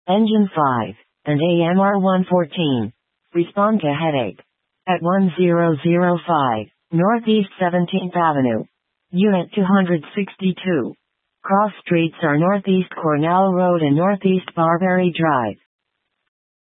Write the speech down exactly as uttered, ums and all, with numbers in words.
Engine five, and A M R one fourteen. Respond to headache. At one thousand five, Northeast seventeenth Avenue. Unit two hundred sixty-two. Cross streets are Northeast Cornell Road and Northeast Barbary Drive.